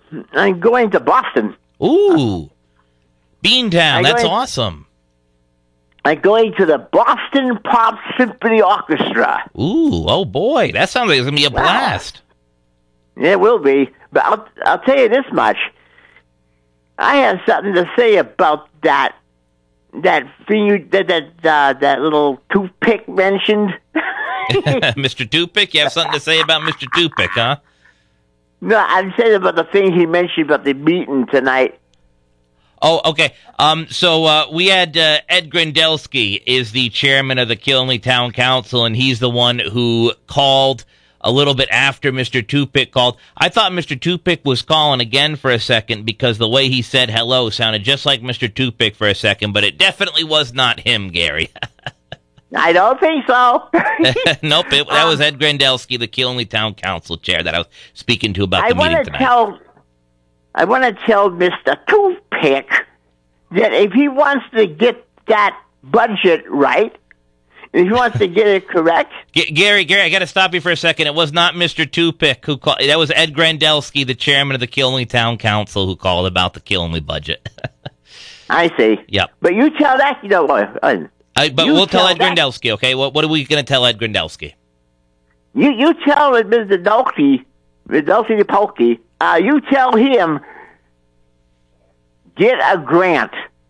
I'm going to Boston. Ooh, Beantown. That's awesome. I'm going to the Boston Pop Symphony Orchestra. Ooh, oh boy, that sounds like it's gonna be a blast. Yeah, it will be. But I'll tell you this much. I have something to say about that thing that little toothpick mentioned. Mr. Toothpick, you have something to say about Mr. Toothpick, huh? No, I'm saying about the thing he mentioned about the meeting tonight. Oh, okay. So we had Ed Grindelski is the chairman of the Killenly Town Council, and he's the one who called a little bit after Mr. Toothpick called. I thought Mr. Toothpick was calling again for a second because the way he said hello sounded just like Mr. Toothpick for a second, but it definitely was not him, Gary. I don't think so. Nope, that was Ed Grindelski, the Killenly Town Council chair that I was speaking to about the meeting tonight. I want to tell Mr. Toothpick that if he wants to get that budget right, if he wants to get it correct... Gary, I got to stop you for a second. It was not Mr. Toothpick who called. That was Ed Grindelski, the chairman of the Killenly Town Council, who called about the Killenly budget. I see. Yep. But you tell that... but we'll tell Ed Grindelski, okay? What are we going to tell Ed Grindelski? You tell Mr. Dolke, you tell him, get a grant.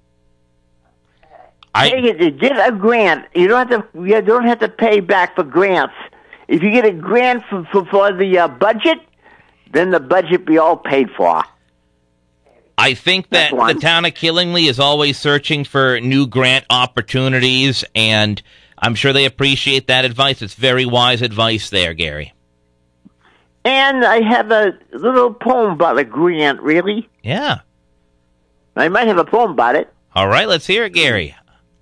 Get a grant. You don't have to pay back for grants. If you get a grant for the budget, then the budget be all paid for. I think that the town of Killenly is always searching for new grant opportunities, and I'm sure they appreciate that advice. It's very wise advice there, Gary. And I have a little poem about a grant, really. Yeah. I might have a poem about it. All right, let's hear it, Gary.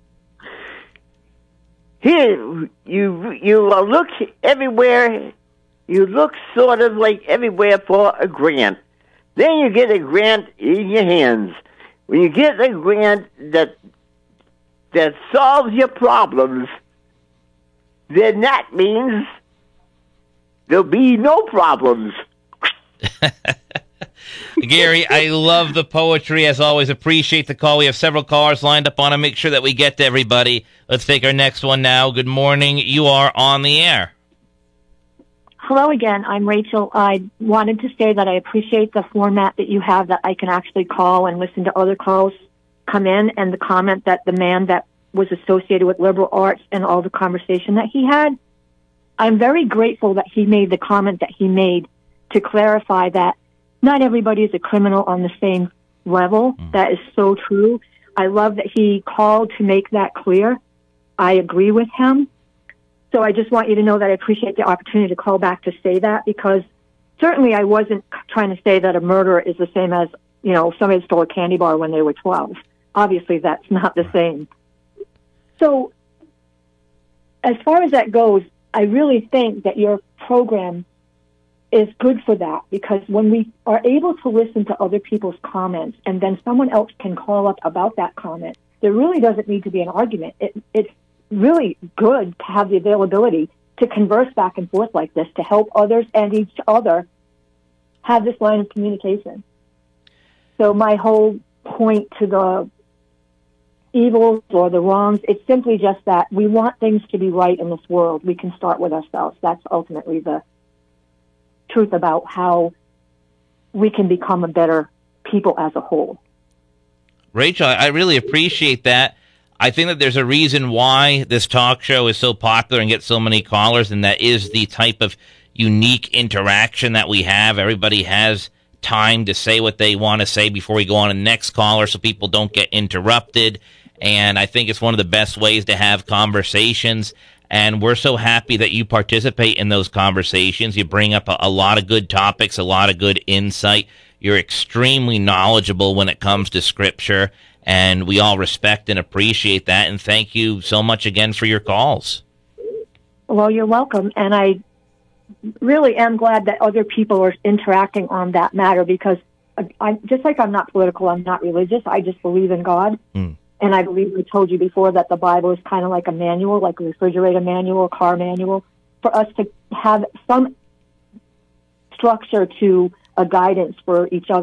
Here, you look everywhere. You look sort of like everywhere for a grant. Then you get a grant in your hands. When you get a grant that solves your problems, then that means there'll be no problems. Gary, I love the poetry. As always, appreciate the call. We have several callers lined up on to make sure that we get to everybody. Let's take our next one now. Good morning. You are on the air. Hello again. I'm Rachel. I wanted to say that I appreciate the format that you have, that I can actually call and listen to other calls come in, and the comment that the man that was associated with liberal arts and all the conversation that he had. I'm very grateful that he made the comment that he made to clarify that not everybody is a criminal on the same level. That is so true. I love that he called to make that clear. I agree with him. So I just want you to know that I appreciate the opportunity to call back to say that, because certainly I wasn't trying to say that a murderer is the same as, somebody stole a candy bar when they were 12. Obviously, that's not the same. So as far as that goes, I really think that your program is good for that, because when we are able to listen to other people's comments and then someone else can call up about that comment, there really doesn't need to be an argument. It's really good to have the availability to converse back and forth like this, to help others and each other have this line of communication. So my whole point to the evils or the wrongs, it's simply just that we want things to be right in this world. We can start with ourselves. That's ultimately the truth about how we can become a better people as a whole. Rachel, I really appreciate that. I think that there's a reason why this talk show is so popular and gets so many callers, and that is the type of unique interaction that we have. Everybody has time to say what they want to say before we go on to the next caller so people don't get interrupted. And I think it's one of the best ways to have conversations. And we're so happy that you participate in those conversations. You bring up a lot of good topics, a lot of good insight. You're extremely knowledgeable when it comes to Scripture, and we all respect and appreciate that. And thank you so much again for your calls. Well, you're welcome. And I really am glad that other people are interacting on that matter, because I'm just like I'm not political, I'm not religious. I just believe in God. And I believe we told you before that the Bible is kind of like a manual, like a refrigerator manual, car manual, for us to have some structure to a guidance for each other.